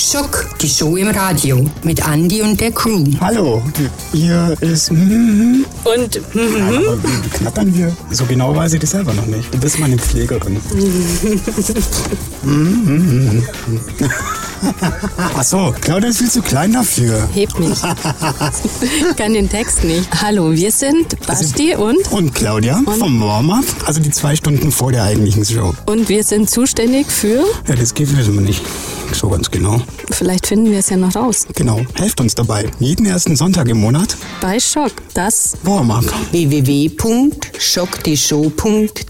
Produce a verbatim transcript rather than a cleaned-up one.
Schock, die Show im Radio mit Andi und der Crew. Hallo, hier ist... Mm-hmm. Und... Mm-hmm. Aber wie knattern wir? So genau weiß ich das selber noch nicht. Du bist meine Pflegerin. Mm-hmm. Ach so, Claudia ist viel zu klein dafür. Hebt mich. Kann den Text nicht. Hallo, wir sind Basti und... Und Claudia und vom Warm-Up, also die zwei Stunden vor der eigentlichen Show. Und wir sind zuständig für... Ja, das geht wissen wir nicht so ganz genau. Vielleicht finden wir es ja noch raus. Genau, helft uns dabei. Jeden ersten Sonntag im Monat bei Schock, das Warm-Up. w w w punkt schock die show punkt